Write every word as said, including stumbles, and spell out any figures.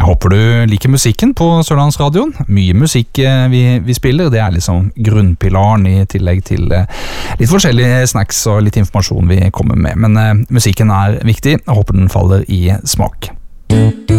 Jeg håper du liker musikken på Sørlandsradioen. Mye musikk vi, vi spiller, det er liksom grunnpilaren i tillegg til litt forskjellige snacks og litt informasjon vi kommer med. Men uh, musikken er viktig, jeg håper den faller i smak.